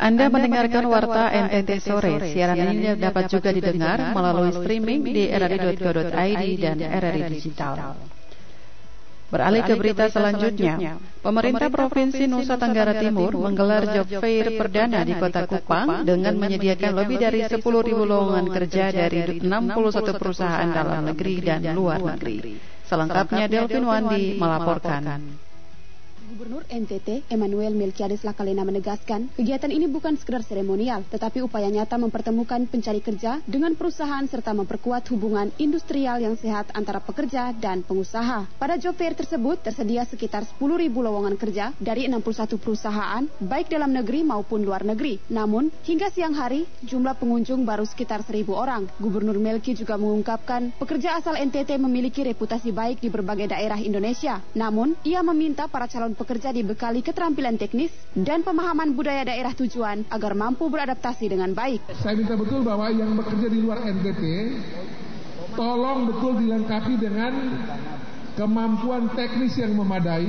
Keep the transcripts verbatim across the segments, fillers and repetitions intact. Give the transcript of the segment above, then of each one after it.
Anda mendengarkan Warta N T T Sore. Siaran ini dapat juga didengar melalui streaming di r r i dot co dot i d dan R R I Digital. Beralih ke berita selanjutnya, pemerintah Provinsi Nusa Tenggara Timur menggelar Job Fair perdana di Kota Kupang dengan menyediakan lebih dari sepuluh ribu lowongan kerja dari enam puluh satu perusahaan dalam negeri dan luar negeri. Selengkapnya Delvin Wandi melaporkan. Gubernur N T T, Emmanuel Melkiades Lakalena menegaskan, kegiatan ini bukan sekedar seremonial, tetapi upaya nyata mempertemukan pencari kerja dengan perusahaan serta memperkuat hubungan industrial yang sehat antara pekerja dan pengusaha. Pada job fair tersebut, tersedia sekitar sepuluh ribu lowongan kerja dari enam puluh satu perusahaan, baik dalam negeri maupun luar negeri. Namun, hingga siang hari, jumlah pengunjung baru sekitar seribu orang. Gubernur Melki juga mengungkapkan, pekerja asal N T T memiliki reputasi baik di berbagai daerah Indonesia. Namun, ia meminta para calon pekerja dibekali keterampilan teknis dan pemahaman budaya daerah tujuan agar mampu beradaptasi dengan baik. Saya minta betul bahwa yang bekerja di luar N T T tolong betul dilengkapi dengan kemampuan teknis yang memadai,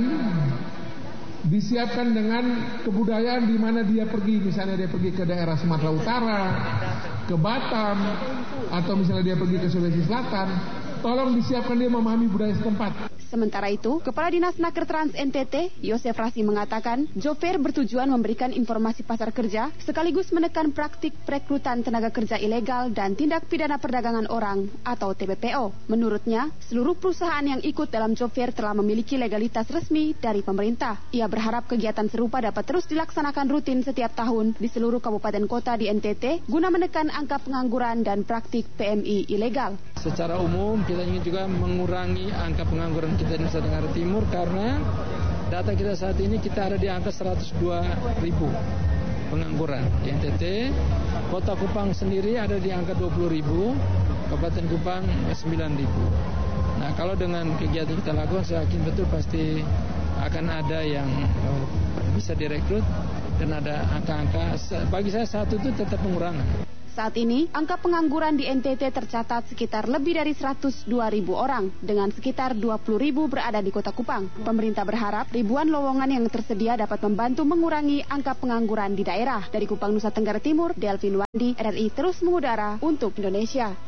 disiapkan dengan kebudayaan di mana dia pergi, misalnya dia pergi ke daerah Sumatera Utara, ke Batam, atau misalnya dia pergi ke Sulawesi Selatan, tolong disiapkan dia memahami budaya setempat. Sementara itu, Kepala Dinas Naker Trans N T T, Yosef Rasi mengatakan, job fair bertujuan memberikan informasi pasar kerja, sekaligus menekan praktik perekrutan tenaga kerja ilegal dan tindak pidana perdagangan orang atau T P P O. Menurutnya, seluruh perusahaan yang ikut dalam job fair telah memiliki legalitas resmi dari pemerintah. Ia berharap kegiatan serupa dapat terus dilaksanakan rutin setiap tahun di seluruh kabupaten kota di N T T guna menekan angka pengangguran dan praktik P M I ilegal. Secara umum kita ingin juga mengurangi angka pengangguran kita di Nusa Tenggara Timur karena data kita saat ini kita ada di angka seratus dua ribu pengangguran di N T T. Kota Kupang sendiri ada di angka dua puluh ribu, Kabupaten Kupang sembilan ribu. Nah, kalau dengan kegiatan kita lakukan saya yakin betul pasti akan ada yang uh, bisa direkrut dan ada angka-angka. Bagi saya satu itu tetap pengurangan. Saat ini, angka pengangguran di N T T tercatat sekitar lebih dari seratus dua ribu orang, dengan sekitar dua puluh ribu berada di Kota Kupang. Pemerintah berharap ribuan lowongan yang tersedia dapat membantu mengurangi angka pengangguran di daerah. Dari Kupang, Nusa Tenggara Timur, Delvin Wandi, R R I terus mengudara untuk Indonesia.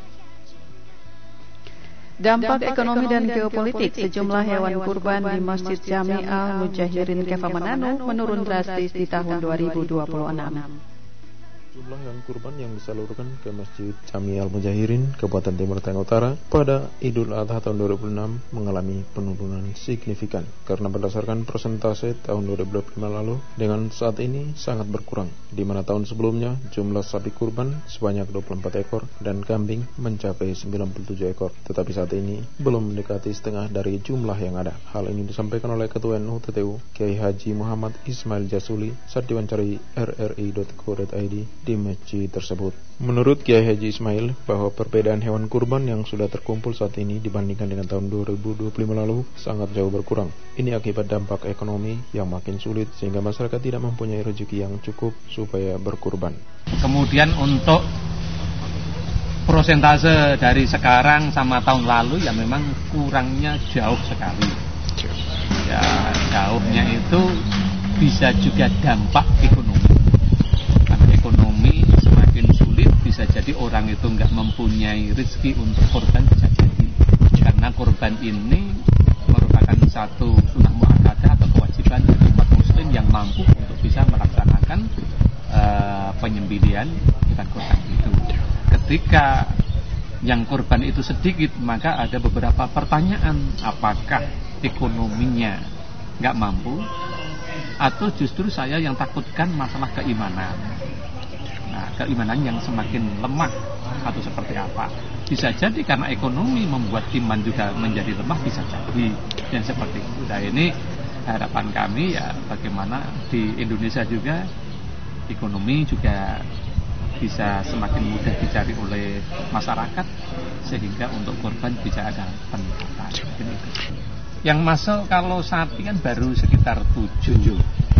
Dampak ekonomi dan geopolitik, sejumlah hewan kurban di Masjid Jami Al-Mujahirin Kefah Manado menurun drastis di tahun dua ribu dua puluh enam. Jumlah hewan kurban yang disalurkan ke Masjid Jami Al-Mujahirin, Kabupaten Timur Tengah Utara pada Idul Adha tahun dua ribu enam mengalami penurunan signifikan karena berdasarkan persentase tahun dua ribu dua puluh lima lalu dengan saat ini sangat berkurang, di mana tahun sebelumnya jumlah sapi kurban sebanyak dua puluh empat ekor dan kambing mencapai sembilan puluh tujuh ekor, tetapi saat ini belum mendekati setengah dari jumlah yang ada. Hal ini disampaikan oleh Ketua N U T T U Kiai Haji Muhammad Ismail Jasuli saat diwawancari R R I dot co dot i d di masjid tersebut. Menurut Kiai Haji Ismail bahwa perbedaan hewan kurban yang sudah terkumpul saat ini dibandingkan dengan tahun dua ribu dua puluh lima lalu sangat jauh berkurang. Ini akibat dampak ekonomi yang makin sulit sehingga masyarakat tidak mempunyai rezeki yang cukup supaya berkurban. Kemudian untuk persentase dari sekarang sama tahun lalu ya memang kurangnya jauh sekali. Ya jauhnya itu bisa juga dampak ekonomi. Ekonomi semakin sulit, bisa jadi orang itu nggak mempunyai rezeki untuk korban, bisa jadi karena korban ini merupakan satu sunnah muakkadah atau kewajiban dari umat muslim yang mampu untuk bisa melaksanakan uh, penyembelihan ikan korban itu. Ketika yang korban itu sedikit, maka ada beberapa pertanyaan, apakah ekonominya nggak mampu atau justru saya yang takutkan masalah keimanan. Nah, keimanan yang semakin lemah atau seperti apa? Bisa jadi karena ekonomi membuat iman juga menjadi lemah, bisa jadi dan seperti itu. Nah, ini harapan kami ya bagaimana di Indonesia juga ekonomi juga bisa semakin mudah dicari oleh masyarakat sehingga untuk korban bisa ada peningkatan. Yang masuk kalau sapi kan baru sekitar tujuh.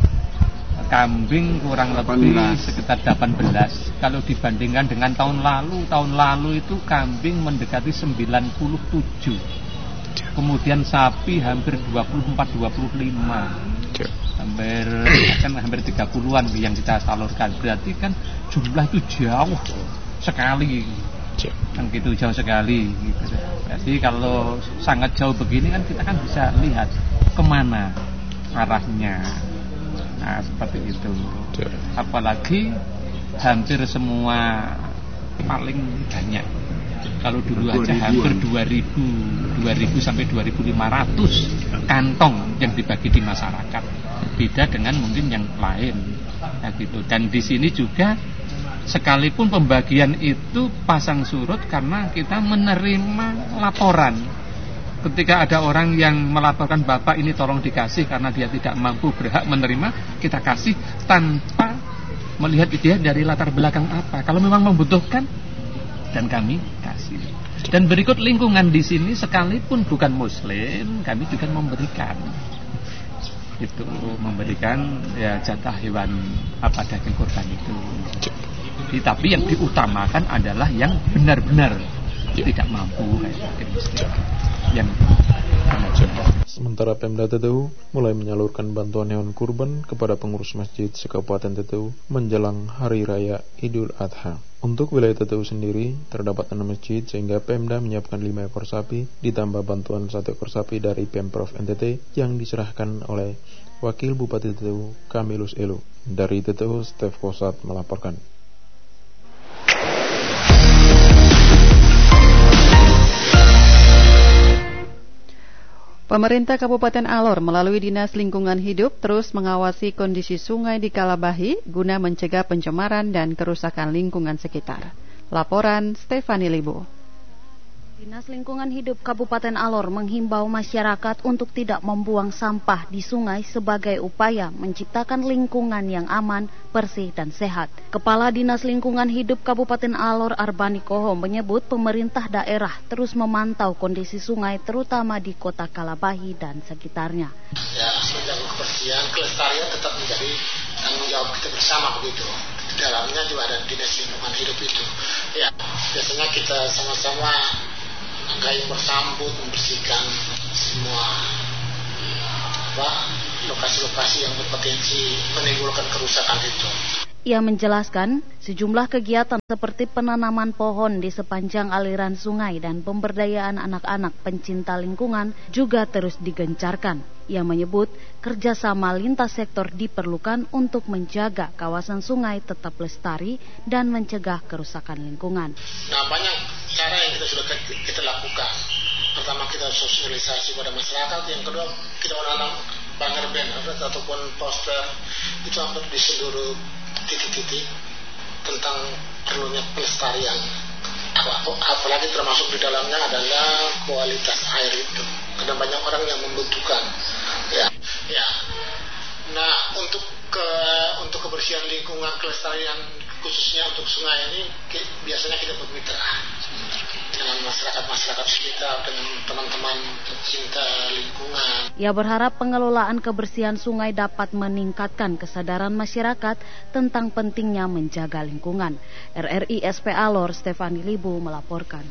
Kambing kurang lebih sekitar delapan belas. Kalau dibandingkan dengan tahun lalu, tahun lalu itu kambing mendekati sembilan puluh tujuh. Kemudian sapi hampir dua puluh empat dua puluh lima. hampir kan hampir tiga puluhan yang kita salurkan. Berarti kan jumlah itu jauh sekali. Kan gitu jauh sekali gitu. Jadi kalau sangat jauh begini kan kita kan bisa lihat kemana arahnya. Nah seperti itu. Apalagi hampir semua paling banyak. Kalau dulu aja hampir dua ribu, dua ribu sampai dua ribu lima ratus kantong yang dibagi di masyarakat. Beda dengan mungkin yang lain. Nah gitu. Dan di sini juga sekalipun pembagian itu pasang surut karena kita menerima laporan. Ketika ada orang yang melaporkan bapak ini tolong dikasih karena dia tidak mampu berhak menerima, kita kasih tanpa melihat dia dari latar belakang apa. Kalau memang membutuhkan dan kami kasih. Dan berikut lingkungan di sini sekalipun bukan muslim, kami juga memberikan. Itu memberikan ya jatah hewan apa daging kurban itu. Tapi yang diutamakan adalah yang benar-benar tidak mampu yang Sementara Pemda Teteu mulai menyalurkan bantuan hewan kurban kepada pengurus masjid se-Kabupaten Teteu menjelang Hari Raya Idul Adha. Untuk wilayah Teteu sendiri terdapat enam masjid sehingga Pemda menyiapkan lima ekor sapi ditambah bantuan satu ekor sapi dari Pemprov N T T yang diserahkan oleh Wakil Bupati Teteu Kamilus Elo. Dari Teteu, Stef Kosat melaporkan. Pemerintah Kabupaten Alor melalui Dinas Lingkungan Hidup terus mengawasi kondisi sungai di Kalabahi guna mencegah pencemaran dan kerusakan lingkungan sekitar. Laporan Stefani Libo. Dinas Lingkungan Hidup Kabupaten Alor menghimbau masyarakat untuk tidak membuang sampah di sungai sebagai upaya menciptakan lingkungan yang aman, bersih, dan sehat. Kepala Dinas Lingkungan Hidup Kabupaten Alor Arbani Koho menyebut pemerintah daerah terus memantau kondisi sungai terutama di kota Kalabahi dan sekitarnya. Ya, menjaga kebersihan, kelestarian tetap menjadi tanggung jawab kita bersama begitu. Di dalamnya juga ada Dinas Lingkungan Hidup itu. Ya, biasanya kita sama-sama kain bersambut membersihkan semua apa lokasi-lokasi yang berpotensi menimbulkan kerusakan itu. Ia menjelaskan sejumlah kegiatan seperti penanaman pohon di sepanjang aliran sungai dan pemberdayaan anak-anak pencinta lingkungan juga terus digencarkan. Ia menyebut kerjasama lintas sektor diperlukan untuk menjaga kawasan sungai tetap lestari dan mencegah kerusakan lingkungan. Nah, banyak cara yang kita sudah kita lakukan. Pertama, kita sosialisasi pada masyarakat. Yang kedua, kita menanam banner-banner ataupun poster itu hampir di seluruh titik-titik tentang perlunya pelestarian. Apalagi termasuk di dalamnya adalah kualitas air itu. Karena banyak orang yang membutuhkan. Ya, ya. Nah, untuk ke untuk kebersihan lingkungan, kelestarian khususnya untuk sungai ini biasanya kita bermitra dengan masyarakat-masyarakat sekitar, dengan teman-teman pecinta lingkungan. Ia berharap pengelolaan kebersihan sungai dapat meningkatkan kesadaran masyarakat tentang pentingnya menjaga lingkungan. R R I S P Alor Stefani Libu melaporkan.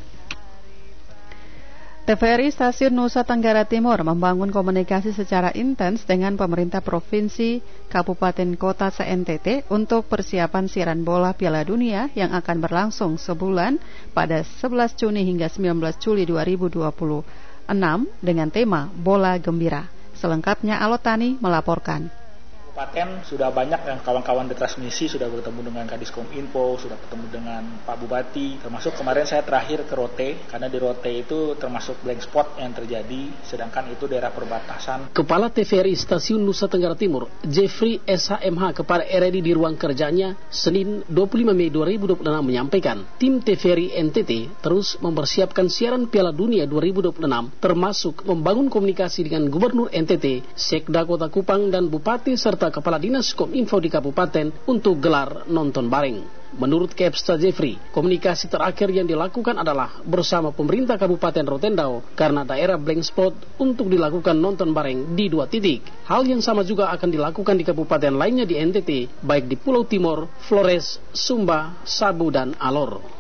T V R I Stasiun Nusa Tenggara Timur membangun komunikasi secara intens dengan pemerintah provinsi, kabupaten, kota se-N T T untuk persiapan siaran bola Piala Dunia yang akan berlangsung sebulan pada sebelas Juni hingga sembilan belas Juli dua ribu dua puluh enam dengan tema Bola Gembira. Selengkapnya Alotani melaporkan. Kabupaten sudah banyak yang kawan-kawan di transmisi sudah bertemu dengan Kadiskom Info, sudah bertemu dengan Pak Bupati, termasuk kemarin saya terakhir ke Rote, karena di Rote itu termasuk blank spot yang terjadi, sedangkan itu daerah perbatasan. Kepala T V R I Stasiun Nusa Tenggara Timur, Jeffrey S H M H kepada R R I di ruang kerjanya, Senin dua puluh lima Mei dua ribu dua puluh enam menyampaikan, tim T V R I N T T terus mempersiapkan siaran Piala Dunia dua ribu dua puluh enam, termasuk membangun komunikasi dengan Gubernur N T T, Sekda Kota Kupang, dan Bupati serta Kepala Dinas Kominfo di Kabupaten untuk gelar nonton bareng. Menurut Kepsta Jeffrey, komunikasi terakhir yang dilakukan adalah bersama pemerintah Kabupaten Rotendao karena daerah blank spot untuk dilakukan nonton bareng di dua titik. Hal yang sama juga akan dilakukan di kabupaten lainnya di N T T, baik di Pulau Timur, Flores, Sumba, Sabu, dan Alor.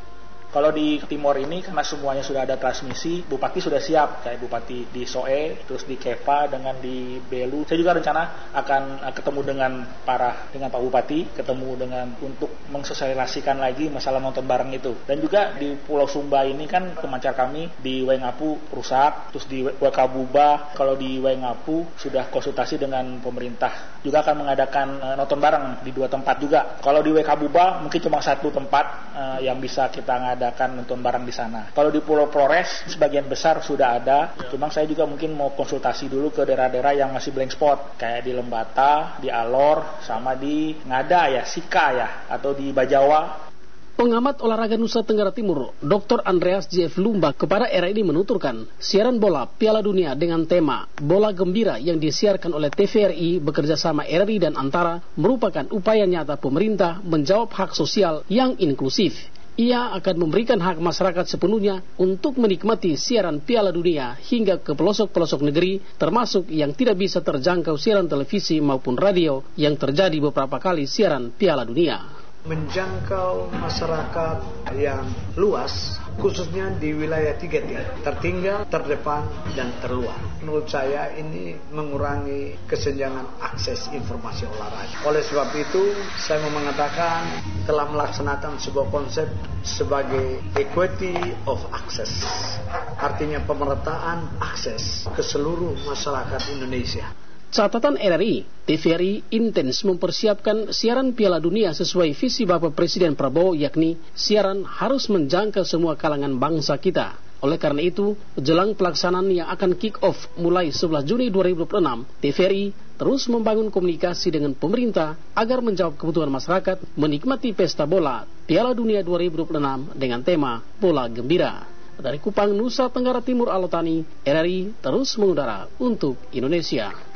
Kalau di Timor ini karena semuanya sudah ada transmisi, Bupati sudah siap, kayak Bupati di Soe, terus di Keva dengan di Belu. Saya juga rencana akan ketemu dengan para dengan Pak Bupati, ketemu dengan untuk mensosialisasikan lagi masalah nonton bareng itu. Dan juga di Pulau Sumba ini kan pemancar kami di Waingapu rusak, terus di Wakabuba, kalau di Waingapu sudah konsultasi dengan pemerintah. Juga akan mengadakan uh, nonton bareng di dua tempat juga. Kalau di Wakabuba mungkin cuma satu tempat uh, yang bisa kita ngadakan nonton bareng di sana. Kalau di Pulau Flores sebagian besar sudah ada, cuma saya juga mungkin mau konsultasi dulu ke daerah-daerah yang masih blank spot, kayak di Lembata, di Alor, sama di Ngada ya, Sika ya, atau di Bajawa. Pengamat olahraga Nusa Tenggara Timur, Doktor Andreas J F Lumba kepada R R I menuturkan, siaran bola Piala Dunia dengan tema Bola Gembira yang disiarkan oleh T V R I bekerjasama R R I dan Antara merupakan upaya nyata pemerintah menjawab hak sosial yang inklusif. Ia akan memberikan hak masyarakat sepenuhnya untuk menikmati siaran Piala Dunia hingga ke pelosok-pelosok negeri, termasuk yang tidak bisa terjangkau siaran televisi maupun radio yang terjadi beberapa kali siaran Piala Dunia. Menjangkau masyarakat yang luas, khususnya di wilayah tiga T, tertinggal, terdepan, dan terluar. Menurut saya ini mengurangi kesenjangan akses informasi olahraga. Oleh sebab itu, saya mau mengatakan telah melaksanakan sebuah konsep sebagai equity of access. Artinya pemerataan akses ke seluruh masyarakat Indonesia. Catatan R R I, T V R I intens mempersiapkan siaran Piala Dunia sesuai visi Bapak Presiden Prabowo, yakni siaran harus menjangkau semua kalangan bangsa kita. Oleh karena itu, jelang pelaksanaan yang akan kick off mulai sebelas Juni dua ribu dua puluh enam, T V R I terus membangun komunikasi dengan pemerintah agar menjawab kebutuhan masyarakat menikmati pesta bola Piala Dunia dua ribu dua puluh enam dengan tema Bola Gembira. Dari Kupang, Nusa Tenggara Timur, Alotani, R R I terus mengudara untuk Indonesia.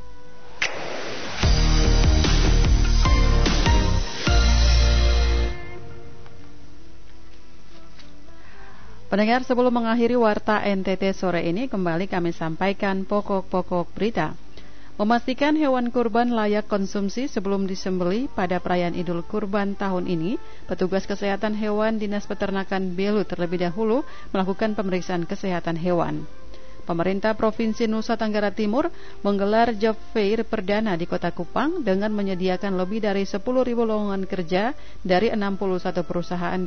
Pendengar, sebelum mengakhiri Warta N T T sore ini, kembali kami sampaikan pokok-pokok berita. Memastikan hewan kurban layak konsumsi sebelum disembelih pada perayaan Idul Kurban tahun ini, petugas kesehatan hewan Dinas Peternakan Belu terlebih dahulu melakukan pemeriksaan kesehatan hewan. Pemerintah Provinsi Nusa Tenggara Timur menggelar job fair perdana di Kota Kupang dengan menyediakan lebih dari sepuluh ribu lowongan kerja dari enam puluh satu perusahaan